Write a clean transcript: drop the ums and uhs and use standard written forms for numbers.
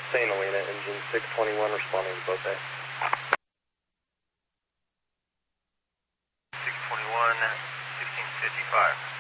St. Helena, engine 621 responding to both A. 621, 1655.